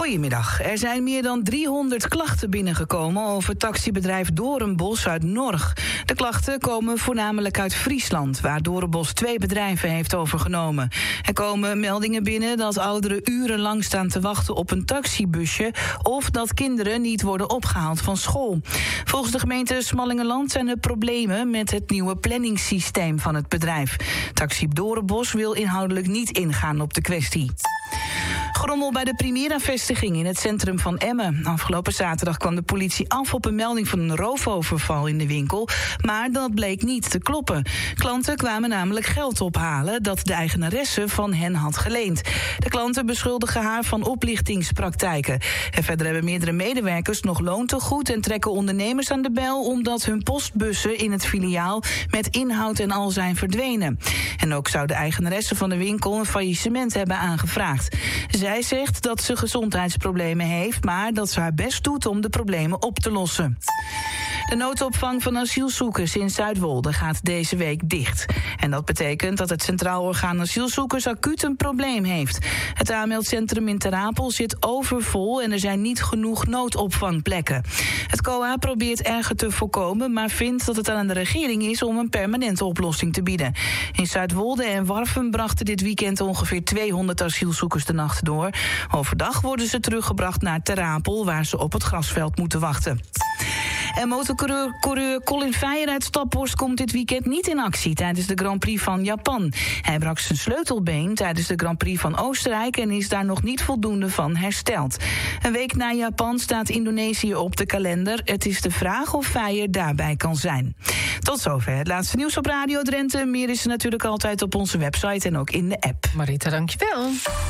Goedemiddag. Er zijn meer dan 300 klachten binnengekomen over taxibedrijf Doornbos uit Norg. De klachten komen voornamelijk uit Friesland, waar Doornbos 2 bedrijven heeft overgenomen. Er komen meldingen binnen dat ouderen urenlang staan te wachten op een taxibusje of dat kinderen niet worden opgehaald van school. Volgens de gemeente Smallingenland zijn er problemen met het nieuwe planningssysteem van het bedrijf. Taxi Doornbos wil inhoudelijk niet ingaan op de kwestie. Gerommel bij de Primera-vestiging in het centrum van Emmen. Afgelopen zaterdag kwam de politie af op een melding van een roofoverval in de winkel. Maar dat bleek niet te kloppen. Klanten kwamen namelijk geld ophalen dat de eigenaresse van hen had geleend. De klanten beschuldigen haar van oplichtingspraktijken. En verder hebben meerdere medewerkers nog loontegoed en trekken ondernemers aan de bel omdat hun postbussen in het filiaal met inhoud en al zijn verdwenen. En ook zou de eigenaresse van de winkel een faillissement hebben aangevraagd. Zij zegt dat ze gezondheidsproblemen heeft, maar dat ze haar best doet om de problemen op te lossen. De noodopvang van asielzoekers in Zuidwolde gaat deze week dicht. En dat betekent dat het Centraal Orgaan Asielzoekers acuut een probleem heeft. Het aanmeldcentrum in Ter Apel zit overvol en er zijn niet genoeg noodopvangplekken. Het COA probeert erger te voorkomen, maar vindt dat het aan de regering is om een permanente oplossing te bieden. In Zuidwolde en Warffum brachten dit weekend ongeveer 200 asielzoekers de nacht door. Overdag worden ze teruggebracht naar Ter Apel, waar ze op het grasveld moeten wachten. En motorcoureur Colin Veijer uit Staphorst komt dit weekend niet in actie tijdens de Grand Prix van Japan. Hij brak zijn sleutelbeen tijdens de Grand Prix van Oostenrijk en is daar nog niet voldoende van hersteld. Een week na Japan staat Indonesië op de kalender. Het is de vraag of Veijer daarbij kan zijn. Tot zover het laatste nieuws op Radio Drenthe. Meer is er natuurlijk altijd op onze website en ook in de app. Marita, dankjewel.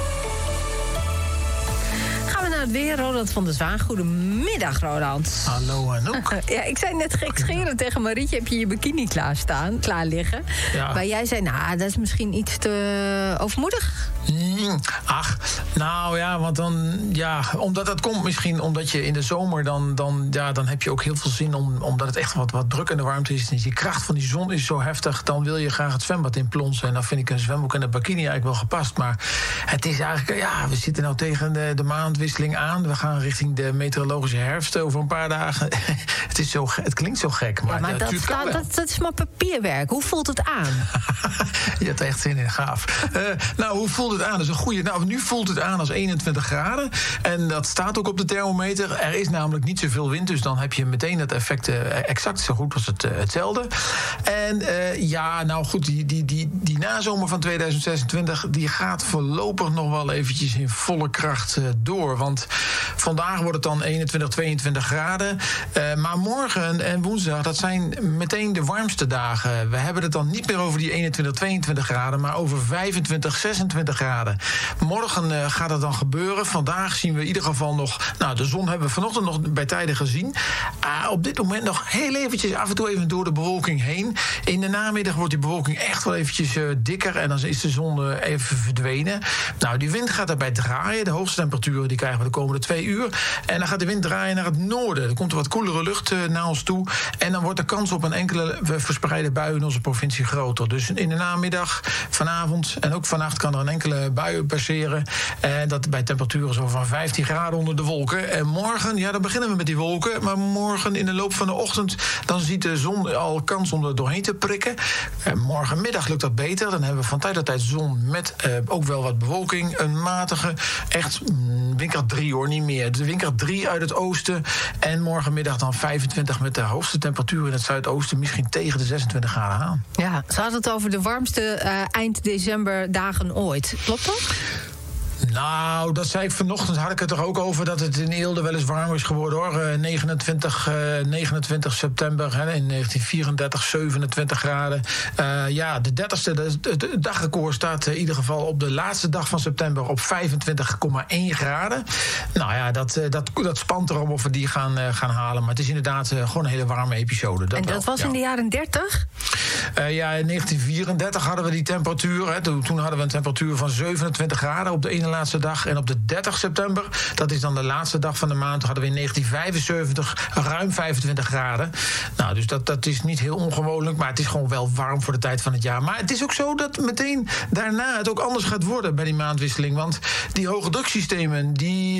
Gaan we naar het weer. Roland van der Zwaan. Goedemiddag, Roland. Hallo Anouk. Ja, ik zei net gekscherend tegen Marietje, heb je je bikini klaar liggen? Ja. Maar jij zei, dat is misschien iets te overmoedig. Ach, nou ja, want dan, ja, omdat dat komt misschien omdat je in de zomer dan heb je ook heel veel zin omdat het echt wat druk in de warmte is. Die kracht van die zon is zo heftig, dan wil je graag het zwembad in plonsen. En dan vind ik een zwembroek en een bikini eigenlijk wel gepast. Maar het is eigenlijk, we zitten nou tegen de maandwisseling aan. We gaan richting de meteorologische herfst over een paar dagen. Het klinkt zo gek, maar dat is maar papierwerk. Hoe voelt het aan? Je hebt er echt zin in, gaaf. Hoe voelt het aan? Dat is een goede. Nou, nu voelt het aan als 21 graden. En dat staat ook op de thermometer. Er is namelijk niet zoveel wind, dus dan heb je meteen het effect exact zo goed als hetzelfde. En die nazomer van 2026, die gaat voorlopig nog wel eventjes in volle kracht door. Want vandaag wordt het dan 21, 22 graden. Maar morgen en woensdag, dat zijn meteen de warmste dagen. We hebben het dan niet meer over die 21, 22 graden, maar over 25, 26 graden. Morgen gaat het dan gebeuren. Vandaag zien we in ieder geval nog, de zon hebben we vanochtend nog bij tijden gezien. Op dit moment nog heel eventjes af en toe even door de bewolking heen. In de namiddag wordt die bewolking echt wel eventjes dikker en dan is de zon even verdwenen. Nou, die wind gaat daarbij draaien. De hoogste temperaturen die krijgen we de komende 2 uur. En dan gaat de wind draaien naar het noorden. Er komt er wat koelere lucht naar ons toe. En dan wordt de kans op een enkele verspreide bui in onze provincie groter. Dus in de namiddag, vanavond en ook vannacht kan er een enkele bui passeren. En dat bij temperaturen zo van 15 graden onder de wolken. En morgen, dan beginnen we met die wolken. Maar morgen in de loop van de ochtend, dan ziet de zon al kans om er doorheen te prikken. En morgenmiddag lukt dat beter. Dan hebben we van tijd tot tijd zon met ook wel wat bewolking. Een matige, echt windkracht 3 hoor, niet meer. De windkracht 3 uit het oosten. En morgenmiddag dan 25 met de hoogste temperatuur in het zuidoosten. Misschien tegen de 26 graden aan. Ja, ze hadden het over de warmste eind december dagen ooit. Klopt dat? Nou, dat zei ik vanochtend, had ik het er ook over dat het in Eelde wel eens warm is geworden hoor. 29 september in 1934, 27 graden. De 30ste, het dagrecord staat in ieder geval op de laatste dag van september op 25,1 graden. Nou ja, dat spant erom of we die gaan halen. Maar het is inderdaad gewoon een hele warme episode. Dat was in de jaren 30? In 1934 hadden we die temperatuur. Toen hadden we een temperatuur van 27 graden op de ene laatste dag. En op de 30 september, dat is dan de laatste dag van de maand, hadden we in 1975 ruim 25 graden. Nou, dus dat is niet heel ongewoonlijk, maar het is gewoon wel warm voor de tijd van het jaar. Maar het is ook zo dat meteen daarna het ook anders gaat worden bij die maandwisseling. Want die hoge druksystemen, die